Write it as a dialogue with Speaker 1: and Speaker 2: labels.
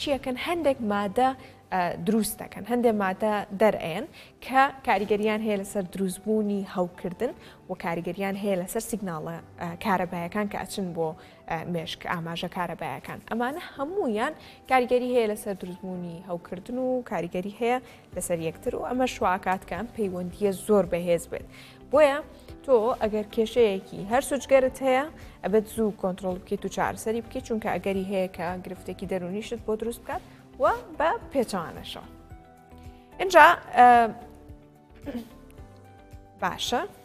Speaker 1: چیەکەن هەندێک مادە دروست دەکەن هەندێک مادە دەرئێن کە کاریگەریان هەیە لەسەر دروستبوونی هەوکردن و کاریگەریان هەیە لەسەر سیگناڵە کارەبایەکان کە ئەچن بۆ مێشک ئاماژە کارەبایەکان ئەمانە هەموویان کاریگەری هەیە لەسەر دروستبوونی هەوکردن و کاریگەری هەیە لەسەر یەکتر و ئەمە شواکات کە ئەم پەیوەندیە زۆر بەهێز بێت بۆیە تۆ ئەگەر کێشەیەکی هەر سوچگەرت هەیە ئەبێت زوو کۆنتترۆل بکەیت و چارەسەری بکەیت چونکە ئەگەری هەیە کە گرفتێکی دەرونیشت بۆ دروست بکات و بە پێچوانەشەوە. اینجا باشە